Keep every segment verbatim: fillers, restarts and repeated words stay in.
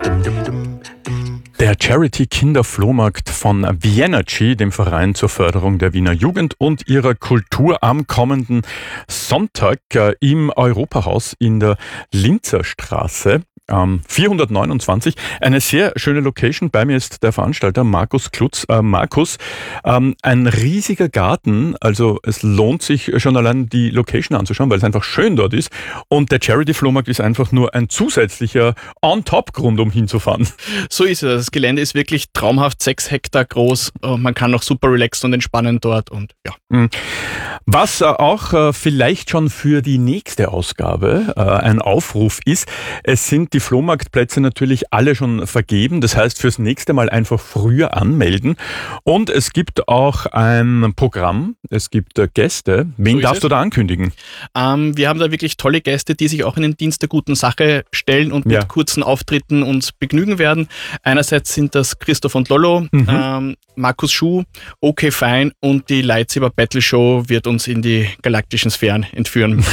Der Charity-Kinderflohmarkt von Vienergy, dem Verein zur Förderung der Wiener Jugend und ihrer Kultur, am kommenden Sonntag äh, im Europahaus in der Linzer Straße. Ähm, vierhundertneunundzwanzig. Eine sehr schöne Location. Bei mir ist der Veranstalter Markus Klutz. Äh, Markus, ähm, ein riesiger Garten. Also es lohnt sich schon allein die Location anzuschauen, weil es einfach schön dort ist. Und der Charity-Flohmarkt ist einfach nur ein zusätzlicher On-Top-Grund, um hinzufahren. So ist es. Das Gelände ist wirklich traumhaft, sechs Hektar groß. Man kann auch super relaxed und entspannen dort. Und ja. Was äh, auch äh, vielleicht schon für die nächste Ausgabe äh, ein Aufruf ist, es sind die Flohmarktplätze natürlich alle schon vergeben. Das heißt, fürs nächste Mal einfach früher anmelden. Und es gibt auch ein Programm, es gibt äh, Gäste. Wen So darfst ist du es. da ankündigen? Ähm, wir haben da wirklich tolle Gäste, die sich auch in den Dienst der guten Sache stellen und mit Ja. kurzen Auftritten uns begnügen werden. Einerseits sind das Christoph und Lollo, Mhm. ähm, Markus Schuh, OK Fine und die Lightsaber Battle Show wird uns in die galaktischen Sphären entführen.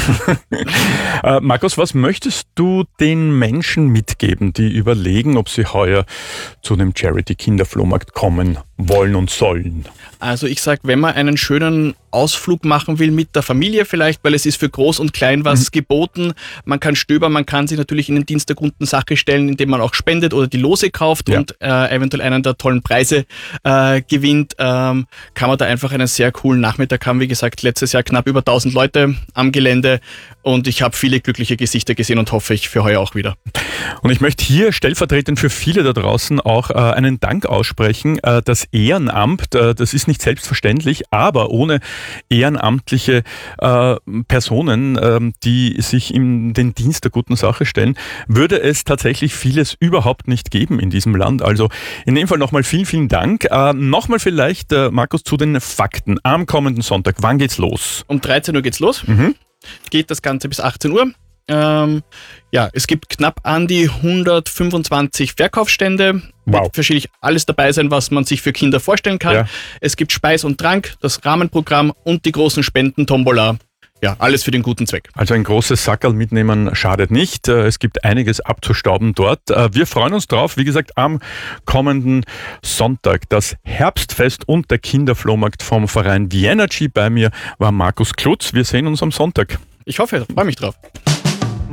Äh, Markus, was möchtest du den Menschen mitgeben, die überlegen, ob sie heuer zu einem Charity-Kinderflohmarkt kommen wollen und sollen? Also ich sag, wenn man einen schönen Ausflug machen will mit der Familie vielleicht, weil es ist für Groß und Klein was geboten. Man kann stöbern, man kann sich natürlich in den Dienst der guten Sache stellen, indem man auch spendet oder die Lose kauft Ja. und äh, eventuell einen der tollen Preise äh, gewinnt. Ähm, kann man da einfach einen sehr coolen Nachmittag haben. Wie gesagt, letztes Jahr knapp über tausend Leute am Gelände und ich habe viele glückliche Gesichter gesehen und hoffe ich für heuer auch wieder. Und ich möchte hier stellvertretend für viele da draußen auch äh, einen Dank aussprechen. Äh, das Ehrenamt, äh, das ist nicht selbstverständlich, aber ohne ehrenamtliche äh, Personen, äh, die sich in den Dienst der guten Sache stellen, würde es tatsächlich vieles überhaupt nicht geben in diesem Land. Also in dem Fall nochmal vielen, vielen Dank. Äh, nochmal vielleicht, äh, Markus, zu den Fakten. Am kommenden Sonntag, wann geht's los? Um dreizehn Uhr geht's los. Mhm. Geht das Ganze bis achtzehn Uhr. Ähm, ja, es gibt knapp an die hundertfünfundzwanzig Verkaufsstände. Wow. Wird wahrscheinlich alles dabei sein, was man sich für Kinder vorstellen kann. Ja. Es gibt Speis und Trank, das Rahmenprogramm und die großen Spenden, Tombola. Ja, alles für den guten Zweck. Also ein großes Sackerl mitnehmen schadet nicht. Äh, Es gibt einiges abzustauben dort. Äh, Wir freuen uns drauf. Wie gesagt, am kommenden Sonntag das Herbstfest und der Kinderflohmarkt vom Verein Vienergy. Bei mir war Markus Klutz. Wir sehen uns am Sonntag. Ich hoffe, freue mich drauf.